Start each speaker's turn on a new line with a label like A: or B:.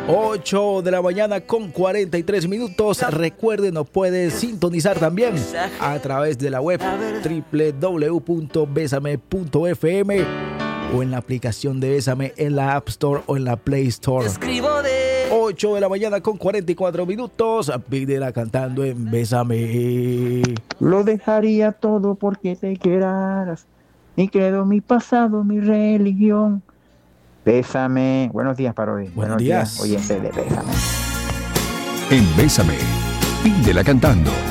A: 8 de la mañana con 43 minutos. Recuerden, nos puede sintonizar también a través de la web www.besame.fm o en la aplicación de Bésame en la App Store o en la Play Store. 8 de la mañana con 44 minutos. Pídela cantando en Bésame.
B: Lo dejaría todo porque te quedaras. Mi credo, mi pasado, mi religión. Bésame. Buenos días para hoy.
A: Buenos días.
B: Oyente de Bésame.
C: En Bésame, pídela cantando.